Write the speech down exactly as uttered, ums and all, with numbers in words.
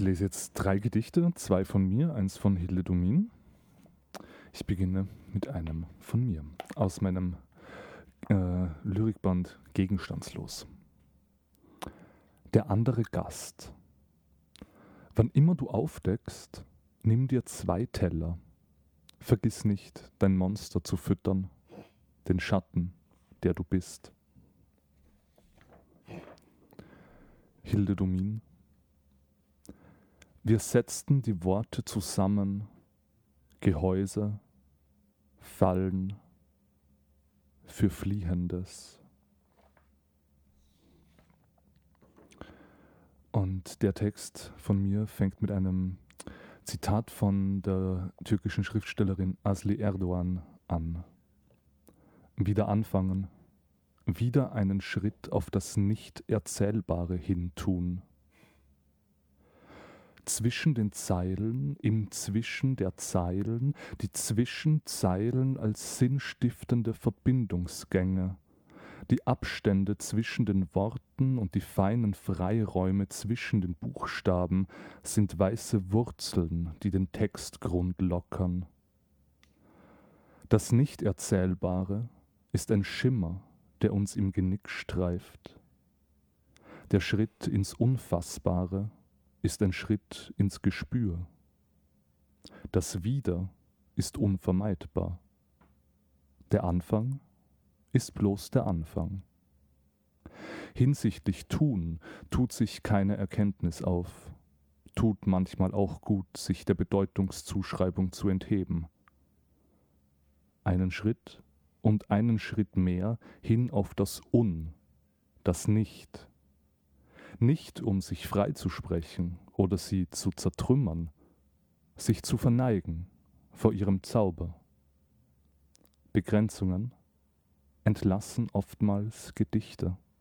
lese jetzt drei Gedichte, zwei von mir, eins von Hilde Domin. Ich beginne mit einem von mir, aus meinem äh, Lyrikband Gegenstandslos. Der andere Gast. Wann immer du aufdeckst, nimm dir zwei Teller. Vergiss nicht, dein Monster zu füttern, den Schatten, der du bist. Hilde Domin. Wir setzten die Worte zusammen, Gehäuse, Fallen für Fliehendes. Und der Text von mir fängt mit einem Zitat von der türkischen Schriftstellerin Asli Erdoğan an. Wieder anfangen, wieder einen Schritt auf das Nicht-Erzählbare hin tun. Zwischen den Zeilen, im Zwischen der Zeilen, die Zwischenzeilen als sinnstiftende Verbindungsgänge, die Abstände zwischen den Worten und die feinen Freiräume zwischen den Buchstaben sind weiße Wurzeln, die den Textgrund lockern. Das Nicht-Erzählbare ist ein Schimmer, der uns im Genick streift. Der Schritt ins Unfassbare ist ein Schritt ins Gespür. Das Wieder ist unvermeidbar. Der Anfang ist bloß der Anfang. Hinsichtlich Tun tut sich keine Erkenntnis auf, tut manchmal auch gut, sich der Bedeutungszuschreibung zu entheben. Einen Schritt und einen Schritt mehr hin auf das Un, das Nicht. Nicht um sich freizusprechen oder sie zu zertrümmern, sich zu verneigen vor ihrem Zauber. Begrenzungen entlassen oftmals Gedichte.